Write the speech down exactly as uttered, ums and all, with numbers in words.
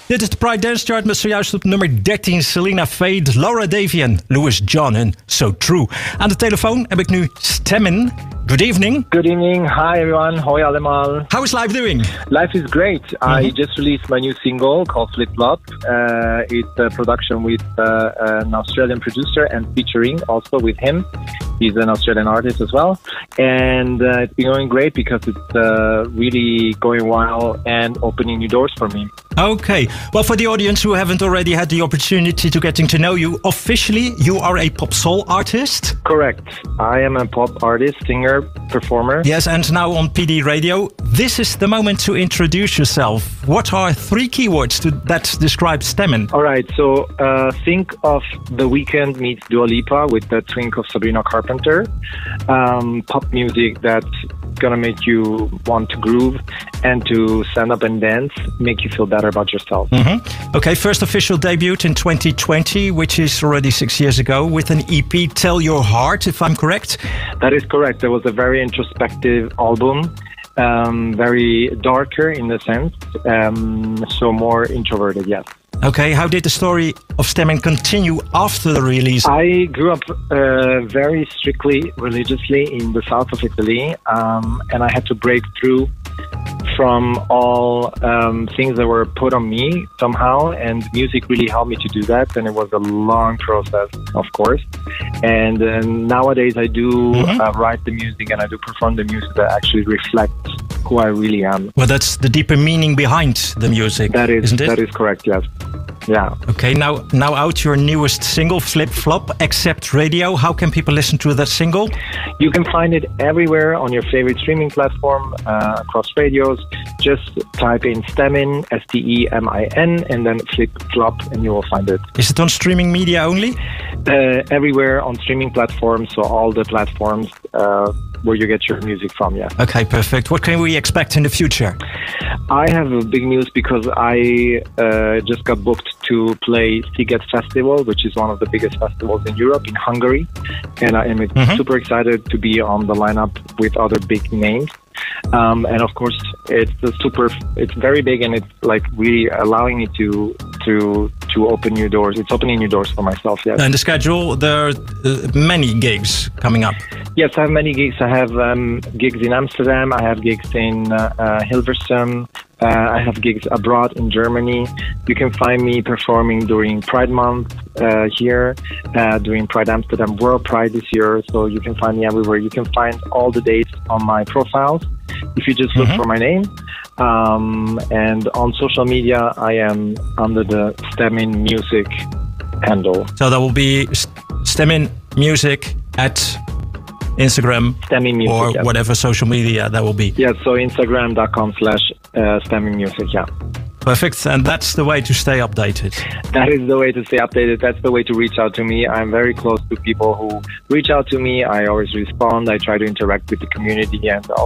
Dit is de Pride Dance Chart met zojuist op nummer dertien Selena Fade, Laura Davy en Louis John en So True. Aan de telefoon heb ik nu Stemmen. Good evening. Good evening. Hi everyone. Hoi allemaal. How is life doing? Life is great. Mm-hmm. I just released my new single called Flip Flop. Uh, it's a production with uh, an Australian producer and featuring also with him. He's an Australian artist as well. And uh, it's been going great because it's uh, really going well and opening new doors for me. Okay. Well, for the audience who haven't already had the opportunity to getting to know you, officially you are a pop soul artist? Correct. I am a pop artist, singer, performer. Yes, and now on P D Radio. This is the moment to introduce yourself. What are three keywords to, that describe Stemmen? All right, so uh, think of The Weeknd meets Dua Lipa with the twink of Sabrina Carpenter. Um, pop music that's gonna make you want to groove and to stand up and dance, make you feel better about yourself. Mm-hmm. Okay, first official debut in twenty twenty, which is already six years ago, with an E P, Tell Your Heart, if I'm correct? That is correct. It was a very introspective album, um, very darker in the sense, um, so more introverted, yes. Okay, how did the story of Stemmen continue after the release? I grew up uh, very strictly religiously in the south of Italy, um, and I had to break through from all um, things that were put on me somehow, and music really helped me to do that, and it was a long process, of course. And uh, nowadays I do mm-hmm. uh, write the music and I do perform the music that actually reflects who I really am. Well, that's the deeper meaning behind the music, that is, isn't it? That is correct, yes. Yeah. Okay, now now out your newest single, Flip Flop, Accept Radio. How can people listen to that single? You can find it everywhere on your favorite streaming platform, uh, across radios. Just type in Stemmin, S T E M I N, and then Flip Flop, and you will find it. Is it on streaming media only? Uh, everywhere on streaming platforms, so all the platforms uh, where you get your music from, yeah. Okay, perfect. What can we expect in the future? I have a big news because I uh, just got booked to play Sziget Festival, which is one of the biggest festivals in Europe, in Hungary. And I am mm-hmm. super excited to be on the lineup with other big names. Um, and of course, it's a super. It's very big, and it's like really allowing me to to to open new doors. It's opening new doors for myself. Yes. And the schedule, there are uh, many gigs coming up. Yes, I have many gigs. I have um, gigs in Amsterdam. I have gigs in uh, uh, Hilversum. Uh, I have gigs abroad in Germany. You can find me performing during Pride Month uh, here, uh, during Pride Amsterdam World Pride this year. So you can find me everywhere. You can find all the dates on my profiles if you just look mm-hmm. for my name. Um, and on social media, I am under the Stemmin Music handle. So that will be Stemmin Music at Instagram Stemmin Music, or yes. whatever social media that will be. Yeah, so Instagram.com slash Stemmin Music, yeah. Perfect, and that's the way to stay updated. That is the way to stay updated. That's the way to reach out to me. I'm very close to people who reach out to me. I always respond. I try to interact with the community and